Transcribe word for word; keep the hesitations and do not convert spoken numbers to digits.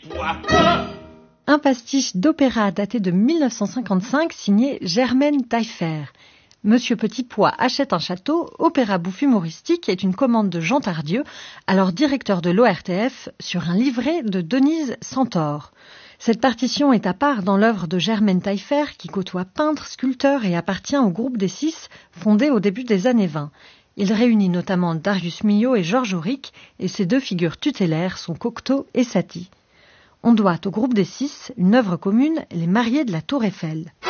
toi. Un pastiche d'opéra daté de mille neuf cent cinquante-cinq signé Germaine Taillefer. Monsieur Petitpois achète un château, opéra bouffe humoristique est une commande de Jean Tardieu, alors directeur de l'O R T F, sur un livret de Denise Centaure. Cette partition est à part dans l'œuvre de Germaine Taillefer qui côtoie peintre, sculpteur et appartient au groupe des Six, fondé au début des années vingt. Il réunit notamment Darius Milhaud et Georges Auric, et ses deux figures tutélaires sont Cocteau et Satie. On doit au groupe des Six une œuvre commune, Les Mariés de la Tour Eiffel.